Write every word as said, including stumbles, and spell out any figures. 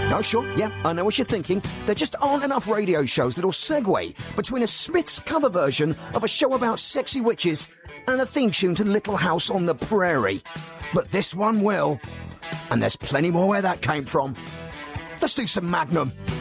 Oh, sure, yeah, I know what you're thinking. There just aren't enough radio shows that'll segue between a Smiths cover version of a show about sexy witches and a theme tune to Little House on the Prairie. But this one will. And there's plenty more where that came from. Let's do some Magnum.